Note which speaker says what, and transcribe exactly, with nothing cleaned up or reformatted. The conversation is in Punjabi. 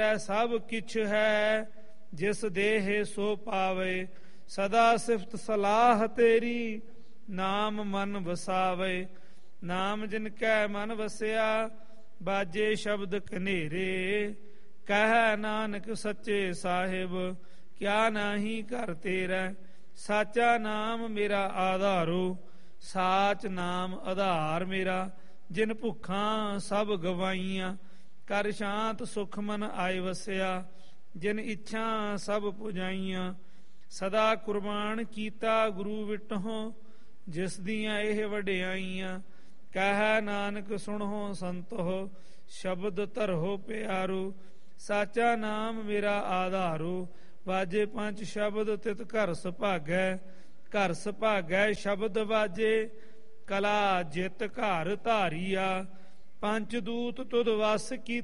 Speaker 1: ਸਭ ਕਿਛ ਹੈ ਜਿਸ ਦੇਹ ਸੋ ਪਾਵੇ। ਸਦਾ ਸਿਫਤ ਸਲਾਹ ਤੇਰੀ ਨਾਮ ਮਨ ਵਸਾਵੇ। ਨਾਮ ਜਿਨ ਕੈ ਮਨ ਵਸਿਆ ਬਾਜੇ ਸ਼ਬਦ ਕਨੇਰੇ। ਕਹਿ ਨਾਨਕ ਸੱਚੇ ਸਾਹਿਬ ਕਿਆ ਨਾਹੀ ਘਰ ਤੇਰਾ। ਸਾਚਾ ਨਾਮ ਮੇਰਾ ਆਧਾਰੋ ਸਾਚ ਨਾਮ ਆਧਾਰ ਮੇਰਾ। ਜਿਨ ਭੁੱਖਾਂ ਸਭ ਗਵਾਈਆਂ ਕਰ ਸ਼ਾਂਤ ਸੁਖ ਮਨ ਆਏ ਵਸਿਆ। ਜਿਨ ਇੱਛਾ ਸਭ ਪੁਜਾਈਆਂ ਸਦਾ ਕੁਰਬਾਨ ਕੀਤਾ ਗੁਰੂ ਵਿਟਹੁ। ਜਿਸ ਦੀਆਂ ਇਹ ਵਡਿਆਈਆਂ ਕਹਿ ਨਾਨਕ ਸੁਣੋ ਸੰਤੋ ਸ਼ਬਦ ਧਰੋ ਪਿਆਰੋ। ਸਾਚਾ ਨਾਮ ਮੇਰਾ ਆਧਾਰੋ ਵਾਜੇ ਪੰਜ ਸ਼ਬਦ ਤਿਤ ਘਰ ਸੁਭਾਗੈ। ਘਰ ਸੁਭਾਗੈ ਸ਼ਬਦ ਵਾਜੇ ਕਲਾ ਜਿਤ ਘਰ ਧਾਰੀਆ। ਪੰਚ ਦੂਤ ਤੁਧ ਵਸ ਕੀ